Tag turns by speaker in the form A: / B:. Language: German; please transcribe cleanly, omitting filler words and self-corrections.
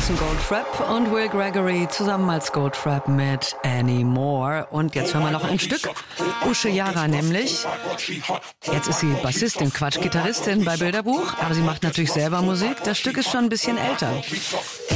A: Alison Goldfrapp und Will Gregory zusammen als Goldfrapp mit Anymore. Und jetzt hören wir noch ein Stück. Usche Yara nämlich. Jetzt ist sie Bassistin, Quatsch, Gitarristin bei Bilderbuch, aber sie macht natürlich selber Musik. Das Stück ist schon ein bisschen älter.